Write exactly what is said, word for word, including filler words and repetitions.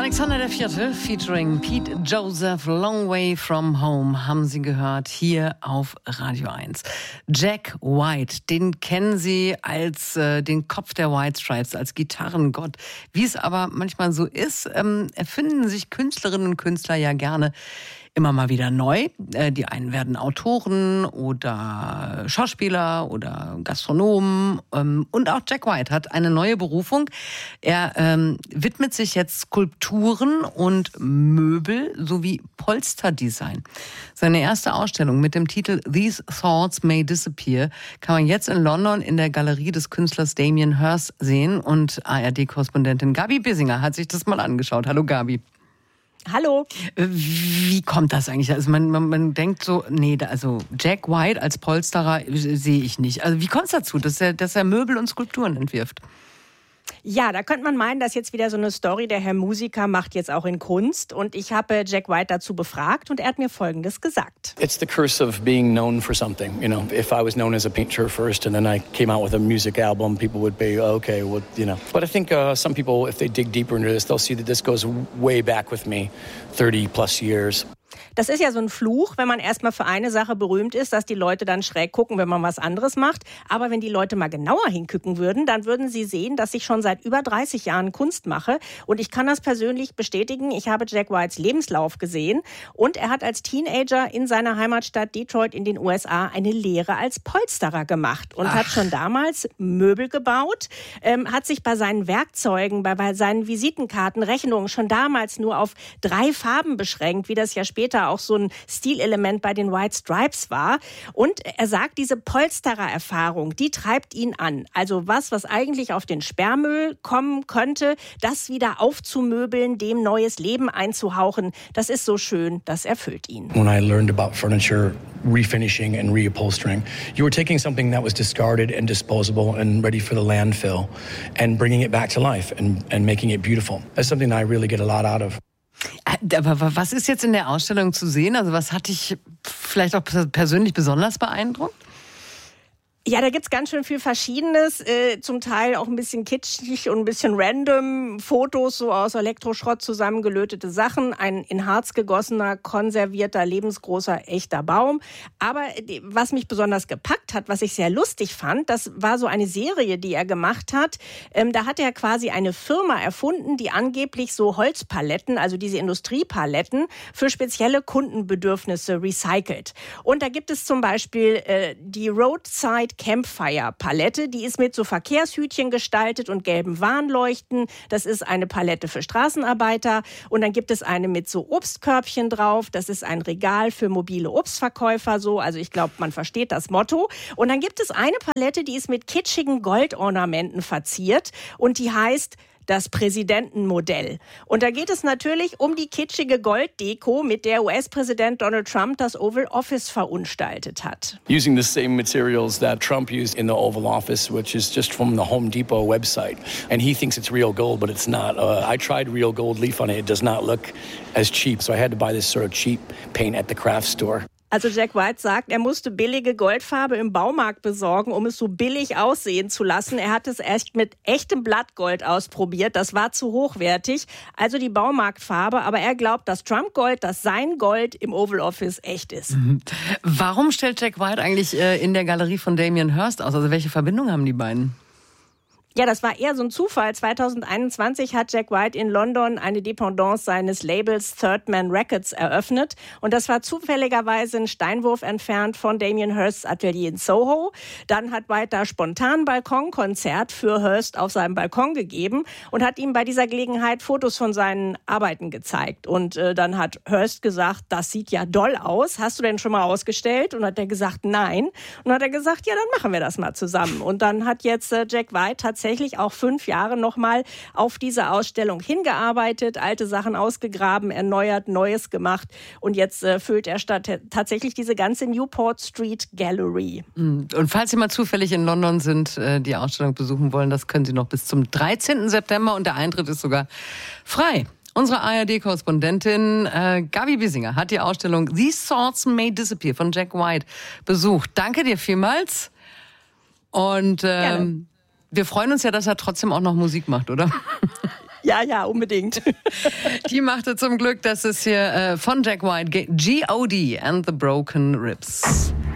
Alexander der Vierte featuring Pete Joseph, Long Way From Home, haben Sie gehört, hier auf Radio eins. Jack White, den kennen Sie als äh, den Kopf der White Stripes, als Gitarrengott. Wie es aber manchmal so ist, ähm, erfinden sich Künstlerinnen und Künstler ja gerne immer mal wieder neu. Die einen werden Autoren oder Schauspieler oder Gastronomen. Und auch Jack White hat eine neue Berufung. Er ähm, widmet sich jetzt Skulpturen und Möbel sowie Polsterdesign. Seine erste Ausstellung mit dem Titel These Thoughts May Disappear kann man jetzt in London in der Galerie des Künstlers Damien Hirst sehen. Und A R D-Korrespondentin Gabi Bissinger hat sich das mal angeschaut. Hallo Gabi. Hallo. Wie kommt das eigentlich? Also man, man, man denkt so, nee, da, also Jack White als Polsterer sehe ich nicht. Also wie kommt es dazu, dass er, dass er Möbel und Skulpturen entwirft? Ja, da könnte man meinen, dass jetzt wieder so eine Story, der Herr Musiker macht jetzt auch in Kunst. Und ich habe Jack White dazu befragt und er hat mir Folgendes gesagt. It's the curse of being known for something. You know, if I was known as a painter first and then I came out with a music album, people would be, okay, well, you know. But I think uh, some people, if they dig deeper into this, they'll see that this goes way back with me, thirty plus years. Das ist ja so ein Fluch, wenn man erstmal für eine Sache berühmt ist, dass die Leute dann schräg gucken, wenn man was anderes macht. Aber wenn die Leute mal genauer hingucken würden, dann würden sie sehen, dass ich schon seit über dreißig Jahren Kunst mache. Und ich kann das persönlich bestätigen. Ich habe Jack Whites Lebenslauf gesehen. Und er hat als Teenager in seiner Heimatstadt Detroit in den U S A eine Lehre als Polsterer gemacht. Und Ach. hat schon damals Möbel gebaut, ähm, hat sich bei seinen Werkzeugen, bei, bei seinen Visitenkarten, Rechnungen schon damals nur auf drei Farben beschränkt, wie das ja später auch so ein Stilelement bei den White Stripes war. Und er sagt, diese Polsterer-Erfahrung, die treibt ihn an. Also was, was eigentlich auf den Sperrmüll kommen könnte, das wieder aufzumöbeln, dem neues Leben einzuhauchen, das ist so schön, das erfüllt ihn. When I learned about furniture, refinishing and reupholstering, you were taking something that was discarded and disposable and ready for the landfill and bringing it back to life and, and making it beautiful. That's something I really get a lot out of. Aber was ist jetzt in der Ausstellung zu sehen? Also was hat dich vielleicht auch persönlich besonders beeindruckt? Ja, da gibt's ganz schön viel Verschiedenes, äh, zum Teil auch ein bisschen kitschig und ein bisschen random. Fotos so aus Elektroschrott zusammengelötete Sachen, ein in Harz gegossener, konservierter, lebensgroßer, echter Baum. Aber was mich besonders gepackt hat, was ich sehr lustig fand, das war so eine Serie, die er gemacht hat. Ähm, da hat er quasi eine Firma erfunden, die angeblich so Holzpaletten, also diese Industriepaletten, für spezielle Kundenbedürfnisse recycelt. Und da gibt es zum Beispiel äh, die Roadside Campfire Palette, die ist mit so Verkehrshütchen gestaltet und gelben Warnleuchten. Das ist eine Palette für Straßenarbeiter. Und dann gibt es eine mit so Obstkörbchen drauf. Das ist ein Regal für mobile Obstverkäufer. So, also ich glaube, man versteht das Motto. Und dann gibt es eine Palette, die ist mit kitschigen Goldornamenten verziert und die heißt das Präsidentenmodell. Und da geht es natürlich um die kitschige Golddeko, mit der U S-Präsident Donald Trump das Oval Office verunstaltet hat. Using the same materials that Trump used in the Oval Office, which is just from the Home Depot website. And he thinks it's real gold, but it's not. Uh, I tried real gold leaf on it. It does not look as cheap. So I had to buy this sort of cheap paint at the craft store. Also Jack White sagt, er musste billige Goldfarbe im Baumarkt besorgen, um es so billig aussehen zu lassen. Er hat es erst mit echtem Blattgold ausprobiert. Das war zu hochwertig. Also die Baumarktfarbe. Aber er glaubt, dass Trump-Gold, dass sein Gold im Oval Office echt ist. Mhm. Warum stellt Jack White eigentlich äh, in der Galerie von Damien Hirst aus? Also welche Verbindung haben die beiden? Ja, das war eher so ein Zufall. zwanzig einundzwanzig hat Jack White in London eine Dependance seines Labels Third Man Records eröffnet. Und das war zufälligerweise ein Steinwurf entfernt von Damien Hirsts Atelier in Soho. Dann hat White da spontan ein Balkonkonzert für Hirst auf seinem Balkon gegeben und hat ihm bei dieser Gelegenheit Fotos von seinen Arbeiten gezeigt. Und äh, dann hat Hirst gesagt, das sieht ja doll aus. Hast du denn schon mal ausgestellt? Und hat er gesagt, nein. Und dann hat er gesagt, ja, dann machen wir das mal zusammen. Und dann hat jetzt äh, Jack White tatsächlich auch fünf Jahre nochmal auf diese Ausstellung hingearbeitet, alte Sachen ausgegraben, erneuert, Neues gemacht und jetzt äh, füllt er statt, tatsächlich diese ganze Newport Street Gallery. Und falls Sie mal zufällig in London sind, äh, die Ausstellung besuchen wollen, das können Sie noch bis zum dreizehnten September und der Eintritt ist sogar frei. Unsere A R D-Korrespondentin äh, Gabi Bissinger hat die Ausstellung These Thoughts May Disappear von Jack White besucht. Danke dir vielmals und ähm, wir freuen uns ja, dass er trotzdem auch noch Musik macht, oder? Ja, ja, unbedingt. Die machte zum Glück, das ist hier äh, von Jack White, G O D and the Broken Ribs.